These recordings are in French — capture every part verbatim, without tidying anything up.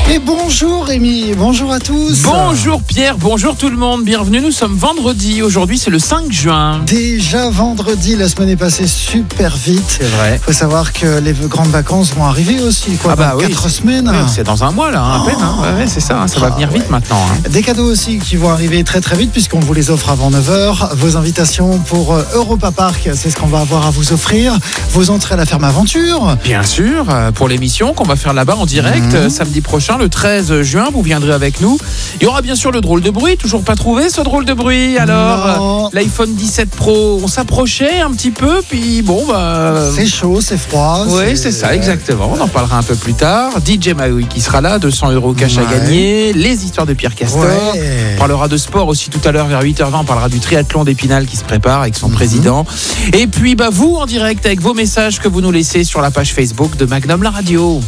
Et bonjour Rémi, bonjour à tous. Bonjour Pierre, bonjour tout le monde, bienvenue, nous sommes vendredi, aujourd'hui c'est le cinq juin. Déjà vendredi, la semaine est passée super vite. C'est vrai. Il faut savoir que les grandes vacances vont arriver aussi, quoi, Ah bah dans oui. quatre semaines. Oui, c'est dans un mois là, hein, à peine, hein. Ouais, ouais, c'est ça, hein, ça va Ah, venir vite ouais. maintenant. Hein. Des cadeaux aussi qui vont arriver très très vite puisqu'on vous les offre avant neuf heures. Vos invitations pour euh, Europa Park, c'est ce qu'on va avoir à vous offrir. Vos entrées à la ferme aventure. Bien sûr, euh, pour l'émission qu'on va faire là-bas en direct, Mmh. euh, samedi prochain, le treize juin, vous viendrez avec nous. Il y aura bien sûr le drôle de bruit, toujours pas trouvé ce drôle de bruit. Alors, Non. euh, l'iPhone dix-sept Pro, on s'approchait un petit peu, puis bon, bah... C'est chaud, c'est froid. Oui, c'est ça, exactement. On en parlera un peu plus tard. D J Maui qui sera là, deux cents euros cash Ouais. à gagner. Les histoires de Pierre Castor. Ouais. On parlera de sport aussi tout à l'heure vers huit heures vingt. On parlera du triathlon d'Épinal qui se prépare avec son Mhm. président. Et puis, bah, vous en direct avec vos messages que vous nous laissez sur la page Facebook de Magnum la radio.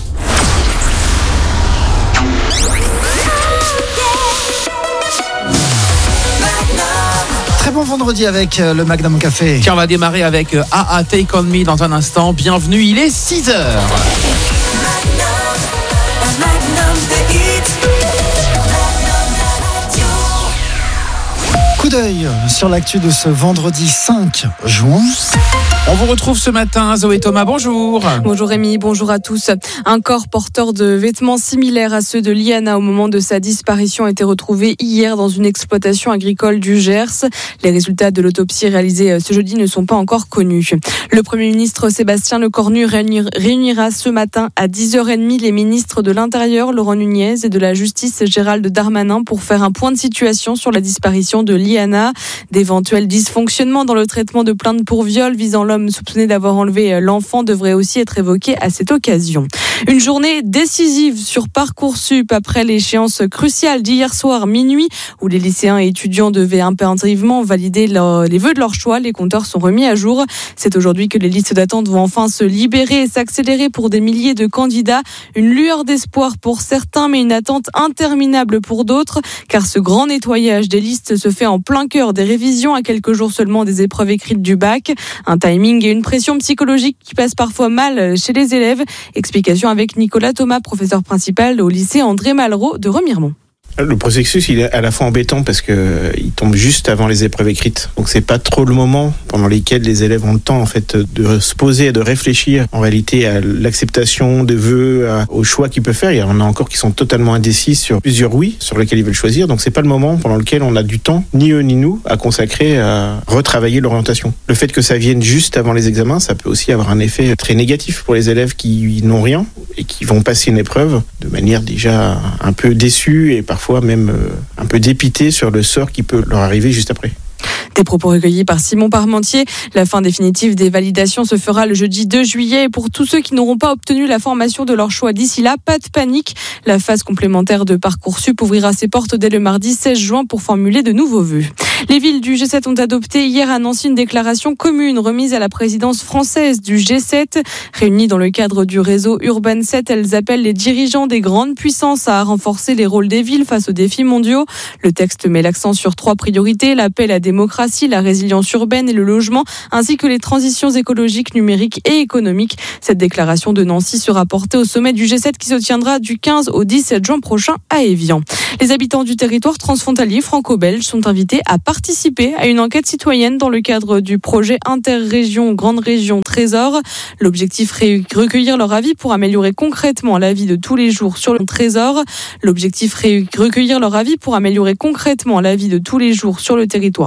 Très bon vendredi avec euh, le Magnum Café. Tiens, on va démarrer avec euh, A A Take On Me dans un instant. Bienvenue, il est six heures. Coup d'œil sur l'actu de ce vendredi cinq juin. On vous retrouve ce matin, Zoé Thomas, bonjour. Bonjour Rémi, bonjour à tous. Un corps porteur de vêtements similaires à ceux de Liana au moment de sa disparition a été retrouvé hier dans une exploitation agricole du Gers. Les résultats de l'autopsie réalisée ce jeudi ne sont pas encore connus. Le Premier ministre Sébastien Lecornu réunira ce matin à dix heures trente les ministres de l'Intérieur Laurent Nunez et de la Justice Gérald Darmanin pour faire un point de situation sur la disparition de Liana. D'éventuels dysfonctionnements dans le traitement de plaintes pour viol visant l'homme soupçonné d'avoir enlevé l'enfant devrait aussi être évoqué à cette occasion. Une journée décisive sur Parcoursup après l'échéance cruciale d'hier soir minuit où les lycéens et étudiants devaient impérativement valider leur, les vœux de leur choix. Les compteurs sont remis à jour. C'est aujourd'hui que les listes d'attente vont enfin se libérer et s'accélérer pour des milliers de candidats. Une lueur d'espoir pour certains, mais une attente interminable pour d'autres, car ce grand nettoyage des listes se fait en plein cœur des révisions à quelques jours seulement des épreuves écrites du bac. Un timing et une pression psychologique qui passent parfois mal chez les élèves. Explication avec Nicolas Thomas, professeur principal au lycée André Malraux de Remiremont. Le processus, il est à la fois embêtant parce que euh, il tombe juste avant les épreuves écrites. Donc c'est pas trop le moment pendant lesquels les élèves ont le temps en fait de se poser et de réfléchir en réalité à l'acceptation des vœux, à, au choix qu'ils peuvent faire. Il y en a encore qui sont totalement indécis sur plusieurs oui sur lesquels ils veulent choisir. Donc c'est pas le moment pendant lequel on a du temps, ni eux ni nous, à consacrer à retravailler l'orientation. Le fait que ça vienne juste avant les examens, ça peut aussi avoir un effet très négatif pour les élèves qui n'ont rien et qui vont passer une épreuve de manière déjà un peu déçue et parfois Parfois même euh, un peu dépité sur le sort qui peut leur arriver juste après. Des propos recueillis par Simon Parmentier. La fin définitive des validations se fera le jeudi deux juillet. Et pour tous ceux qui n'auront pas obtenu la formation de leur choix d'ici là, pas de panique. La phase complémentaire de Parcoursup ouvrira ses portes dès le mardi seize juin pour formuler de nouveaux vœux. Les villes du G sept ont adopté hier à Nancy une déclaration commune remise à la présidence française du G sept. Réunies dans le cadre du réseau Urban sept, elles appellent les dirigeants des grandes puissances à renforcer les rôles des villes face aux défis mondiaux. Le texte met l'accent sur trois priorités, la paix, la démocratie, la résilience urbaine et le logement, ainsi que les transitions écologiques, numériques et économiques. Cette déclaration de Nancy sera portée au sommet du G sept qui se tiendra du quinze au dix-sept juin prochain à Évian. Les habitants du territoire transfrontalier franco-belge sont invités à participer à une enquête citoyenne dans le cadre du projet Interrégion Grande Région Trésor. L'objectif est recueillir leur avis pour améliorer concrètement la vie de tous les jours sur le Trésor. L'objectif est recueillir leur avis pour améliorer concrètement la vie de tous les jours sur le territoire